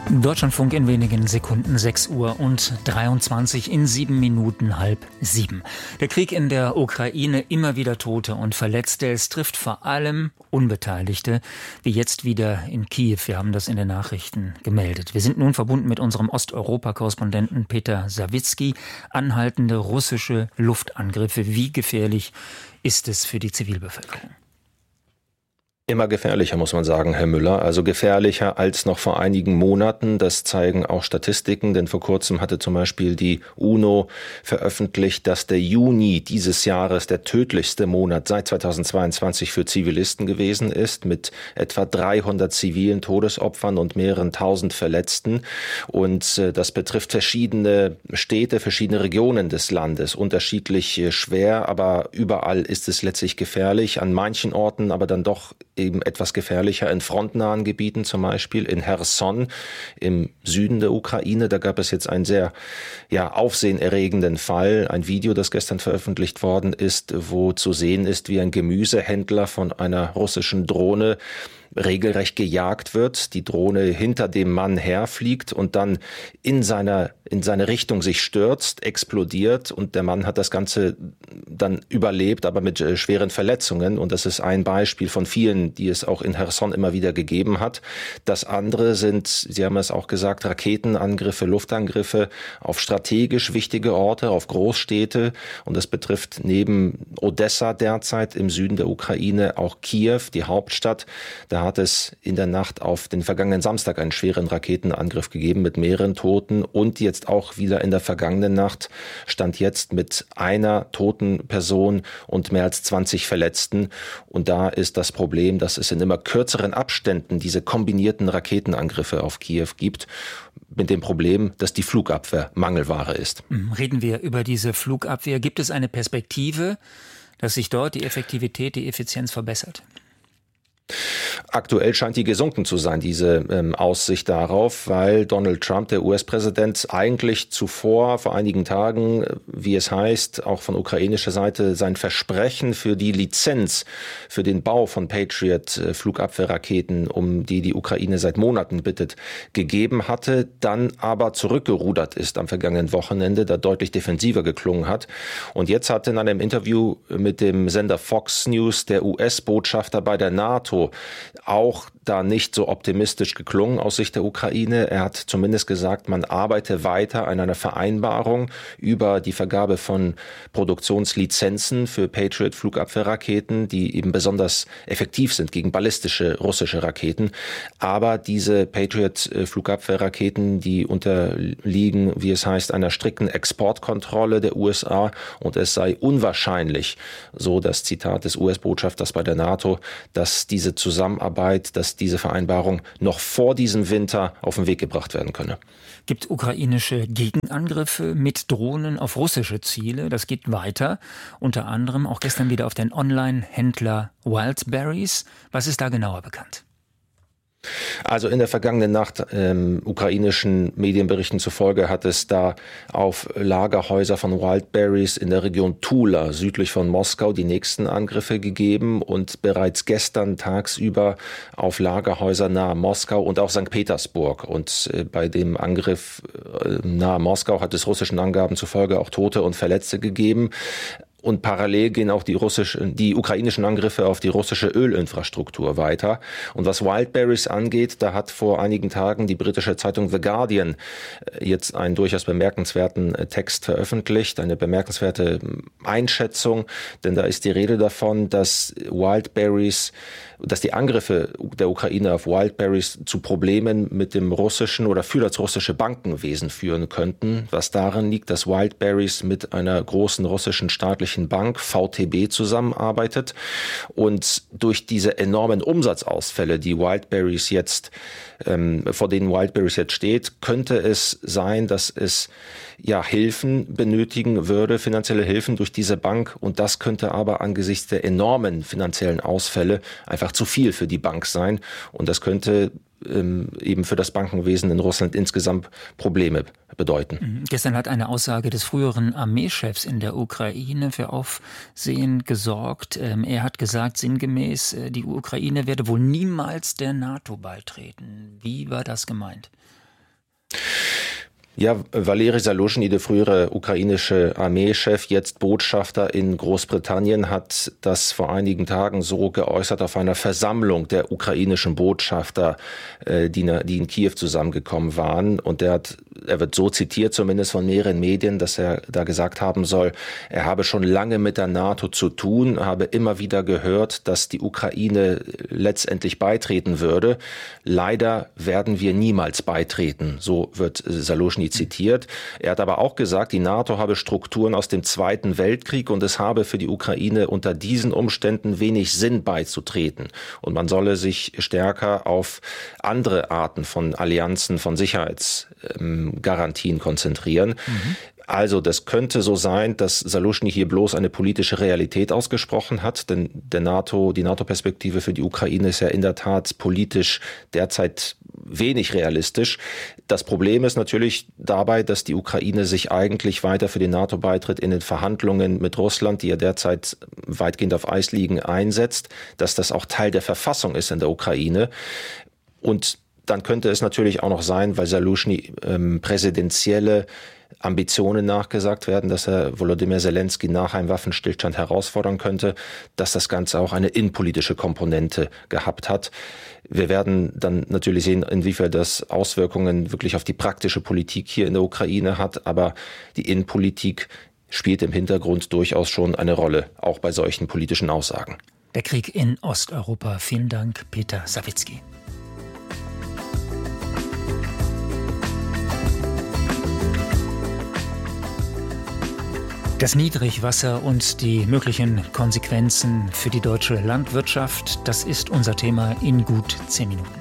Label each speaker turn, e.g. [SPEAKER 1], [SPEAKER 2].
[SPEAKER 1] Deutschlandfunk in wenigen Sekunden, 6:23 in 7 Minuten 6:30. Der Krieg in der Ukraine, immer wieder Tote und Verletzte. Es trifft vor allem Unbeteiligte, wie jetzt wieder in Kiew. Wir haben das in den Nachrichten gemeldet. Wir sind nun verbunden mit unserem Osteuropa-Korrespondenten Peter Sawicki. Anhaltende russische Luftangriffe. Wie gefährlich ist es für die Zivilbevölkerung?
[SPEAKER 2] Immer gefährlicher, muss man sagen, Herr Müller. Also gefährlicher als noch vor einigen Monaten. Das zeigen auch Statistiken, denn vor kurzem hatte zum Beispiel die UNO veröffentlicht, dass der Juni dieses Jahres der tödlichste Monat seit 2022 für Zivilisten gewesen ist, mit etwa 300 zivilen Todesopfern und mehreren tausend Verletzten. Und das betrifft verschiedene Städte, verschiedene Regionen des Landes, unterschiedlich schwer, aber überall ist es letztlich gefährlich. An manchen Orten aber dann doch eben etwas gefährlicher in frontnahen Gebieten, zum Beispiel in Cherson im Süden der Ukraine. Da gab es jetzt einen sehr aufsehenerregenden Fall, ein Video, das gestern veröffentlicht worden ist, wo zu sehen ist, wie ein Gemüsehändler von einer russischen Drohne regelrecht gejagt wird, die Drohne hinter dem Mann herfliegt und dann in seine Richtung sich stürzt, explodiert, und der Mann hat das Ganze dann überlebt, aber mit schweren Verletzungen, und das ist ein Beispiel von vielen, die es auch in Cherson immer wieder gegeben hat. Das andere sind, Sie haben es auch gesagt, Raketenangriffe, Luftangriffe auf strategisch wichtige Orte, auf Großstädte, und das betrifft neben Odessa derzeit im Süden der Ukraine auch Kiew, die Hauptstadt. Da hat es in der Nacht auf den vergangenen Samstag einen schweren Raketenangriff gegeben mit mehreren Toten, und jetzt auch wieder in der vergangenen Nacht, stand jetzt mit einer toten Person und mehr als 20 Verletzten. Und da ist das Problem, dass es in immer kürzeren Abständen diese kombinierten Raketenangriffe auf Kiew gibt, mit dem Problem, dass die Flugabwehr Mangelware ist.
[SPEAKER 1] Reden wir über diese Flugabwehr. Gibt es eine Perspektive, dass sich dort die Effektivität, die Effizienz verbessert?
[SPEAKER 2] Aktuell scheint die gesunken zu sein, diese Aussicht darauf, weil Donald Trump, der US-Präsident, eigentlich zuvor, vor einigen Tagen, wie es heißt, auch von ukrainischer Seite, sein Versprechen für die Lizenz für den Bau von Patriot-Flugabwehrraketen, um die Ukraine seit Monaten bittet, gegeben hatte, dann aber zurückgerudert ist am vergangenen Wochenende, da deutlich defensiver geklungen hat. Und jetzt hat in einem Interview mit dem Sender Fox News der US-Botschafter bei der NATO auch da nicht so optimistisch geklungen aus Sicht der Ukraine. Er hat zumindest gesagt, man arbeite weiter an einer Vereinbarung über die Vergabe von Produktionslizenzen für Patriot-Flugabwehrraketen, die eben besonders effektiv sind gegen ballistische russische Raketen. Aber diese Patriot-Flugabwehrraketen, die unterliegen, wie es heißt, einer strikten Exportkontrolle der USA, und es sei unwahrscheinlich, so das Zitat des US-Botschafters bei der NATO, dass diese Zusammenarbeit, dass diese Vereinbarung noch vor diesem Winter auf den Weg gebracht werden könne.
[SPEAKER 1] Gibt ukrainische Gegenangriffe mit Drohnen auf russische Ziele? Das geht weiter. Unter anderem auch gestern wieder auf den Online-Händler Wildberries. Was ist da genauer bekannt?
[SPEAKER 2] Also in der vergangenen Nacht, ukrainischen Medienberichten zufolge, hat es da auf Lagerhäuser von Wildberries in der Region Tula, südlich von Moskau, die nächsten Angriffe gegeben, und bereits gestern tagsüber auf Lagerhäuser nahe Moskau und auch St. Petersburg. Und bei dem Angriff nahe Moskau hat es russischen Angaben zufolge auch Tote und Verletzte gegeben. Und parallel gehen auch die ukrainischen Angriffe auf die russische Ölinfrastruktur weiter. Und was Wildberries angeht, da hat vor einigen Tagen die britische Zeitung The Guardian jetzt einen durchaus bemerkenswerten Text veröffentlicht, eine bemerkenswerte Einschätzung, denn da ist die Rede davon, dass die Angriffe der Ukraine auf Wildberries zu Problemen mit dem russischen oder für das russische Bankenwesen führen könnten, was darin liegt, dass Wildberries mit einer großen russischen staatlichen Bank VTB zusammenarbeitet, und durch diese enormen Umsatzausfälle, die Wildberries jetzt vor denen Wildberries jetzt steht, könnte es sein, dass es Hilfen benötigen würde, finanzielle Hilfen durch diese Bank, und das könnte aber angesichts der enormen finanziellen Ausfälle einfach zu viel für die Bank sein, und das könnte eben für das Bankenwesen in Russland insgesamt Probleme bedeuten.
[SPEAKER 1] Gestern hat eine Aussage des früheren Armeechefs in der Ukraine für Aufsehen gesorgt. Er hat gesagt, sinngemäß, die Ukraine werde wohl niemals der NATO beitreten. Wie war das gemeint?
[SPEAKER 2] Ja, Valery Zaluzhny, der frühere ukrainische Armeechef, jetzt Botschafter in Großbritannien, hat das vor einigen Tagen so geäußert auf einer Versammlung der ukrainischen Botschafter, die in Kiew zusammengekommen waren. Und er wird so zitiert, zumindest von mehreren Medien, dass er da gesagt haben soll, er habe schon lange mit der NATO zu tun, habe immer wieder gehört, dass die Ukraine letztendlich beitreten würde. Leider werden wir niemals beitreten, so wird Zaluzhny zitiert. Er hat aber auch gesagt, die NATO habe Strukturen aus dem Zweiten Weltkrieg und es habe für die Ukraine unter diesen Umständen wenig Sinn beizutreten. Und man solle sich stärker auf andere Arten von Allianzen, von Sicherheitsgarantien konzentrieren. Also das könnte so sein, dass Zaluzhny hier bloß eine politische Realität ausgesprochen hat, denn die NATO-Perspektive für die Ukraine ist ja in der Tat politisch derzeit wenig realistisch. Das Problem ist natürlich dabei, dass die Ukraine sich eigentlich weiter für den NATO-Beitritt in den Verhandlungen mit Russland, die ja derzeit weitgehend auf Eis liegen, einsetzt, dass das auch Teil der Verfassung ist in der Ukraine. Und dann könnte es natürlich auch noch sein, weil Zaluzhny präsidentielle Ambitionen nachgesagt werden, dass er Volodymyr Zelensky nach einem Waffenstillstand herausfordern könnte, dass das Ganze auch eine innenpolitische Komponente gehabt hat. Wir werden dann natürlich sehen, inwiefern das Auswirkungen wirklich auf die praktische Politik hier in der Ukraine hat, aber die Innenpolitik spielt im Hintergrund durchaus schon eine Rolle, auch bei solchen politischen Aussagen.
[SPEAKER 1] Der Krieg in Osteuropa. Vielen Dank, Peter Sawicki. Das Niedrigwasser und die möglichen Konsequenzen für die deutsche Landwirtschaft, das ist unser Thema in gut 10 Minuten.